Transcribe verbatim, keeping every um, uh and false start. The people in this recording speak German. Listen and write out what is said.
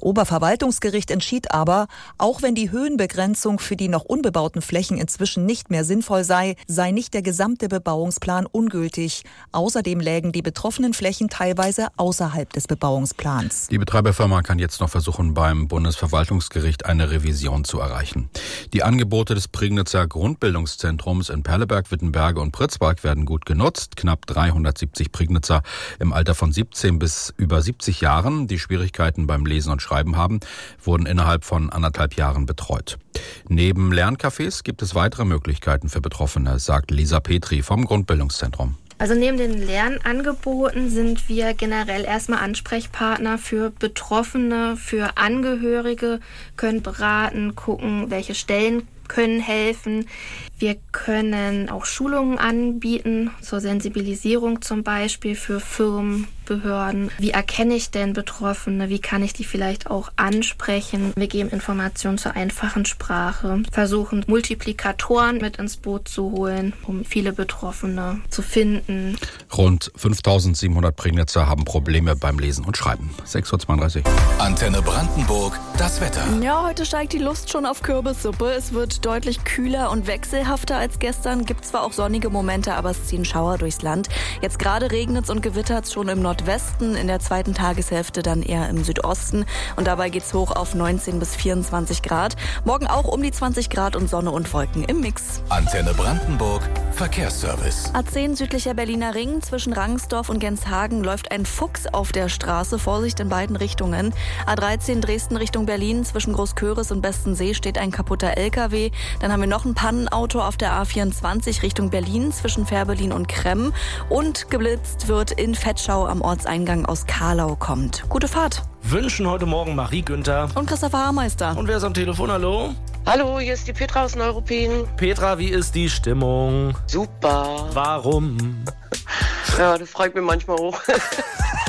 Oberverwaltungsgericht entschied aber, auch wenn die Höhenbegrenzung für die noch unbebauten Flächen inzwischen nicht mehr sinnvoll sei, sei nicht der gesamte Bebauungsplan ungültig. Außerdem lägen die betroffenen Flächen teilweise außerhalb des Bebauungsplans. Die Betreiberfirma kann jetzt noch versuchen, beim Bundesverwaltungsgericht eine Revision zu erreichen. Die Angebote des Prignitzer Grundbildungszentrums in Perleberg, Wittenberge und Pritzbach werden gut genutzt. Knapp dreihundertsiebzig Prignitzer im Alter von siebzehn bis über siebzig Jahren, die Schwierigkeiten beim Lesen und Schreiben haben, wurden innerhalb von anderthalb Jahren betreut. Neben Lerncafés gibt es weitere Möglichkeiten für Betroffene, sagt Lisa Petri vom Grundbildungszentrum. Also neben den Lernangeboten sind wir generell erstmal Ansprechpartner für Betroffene, für Angehörige, können beraten, gucken, welche Stellen können helfen. Wir können auch Schulungen anbieten, zur Sensibilisierung zum Beispiel für Firmen, Behörden. Wie erkenne ich denn Betroffene? Wie kann ich die vielleicht auch ansprechen? Wir geben Informationen zur einfachen Sprache, versuchen Multiplikatoren mit ins Boot zu holen, um viele Betroffene zu finden. Rund fünftausendsiebenhundert Prignitzer haben Probleme beim Lesen und Schreiben. sechs Uhr zweiunddreißig. Antenne Brandenburg, das Wetter. Ja, heute steigt die Lust schon auf Kürbissuppe. Es wird deutlich kühler und wechselhafter als gestern. Gibt zwar auch sonnige Momente, aber es ziehen Schauer durchs Land. Jetzt gerade regnet es und gewittert es schon im Nordwesten, in der zweiten Tageshälfte dann eher im Südosten. Und dabei geht's hoch auf neunzehn bis vierundzwanzig Grad. Morgen auch um die zwanzig Grad und Sonne und Wolken im Mix. Antenne Brandenburg, Verkehrsservice. A zehn südlicher Berliner Ring zwischen Rangsdorf und Genshagen läuft ein Fuchs auf der Straße. Vorsicht in beiden Richtungen. A dreizehn Dresden Richtung Berlin zwischen Großköris und Bestensee steht ein kaputter L K W. Dann haben wir noch ein Pannenauto auf der A vierundzwanzig Richtung Berlin zwischen Fährberlin und Kremm. Und geblitzt wird in Vetschau am Ortseingang aus Karlau kommt. Gute Fahrt. Wünschen heute Morgen Marie Günther und Christopher Haarmeister. Und wer ist am Telefon? Hallo? Hallo, hier ist die Petra aus Neuruppin. Petra, wie ist die Stimmung? Super. Warum? Ja, das freut mich manchmal auch.